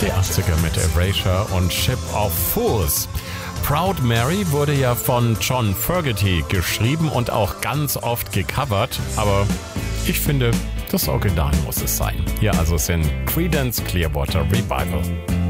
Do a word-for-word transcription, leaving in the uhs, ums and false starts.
Die achtziger mit Erasure und Ship of Fools. Proud Mary wurde ja von John Fogerty geschrieben und auch ganz oft gecovert, aber ich finde, das Original muss es sein. Hier also sind Creedence Clearwater Revival.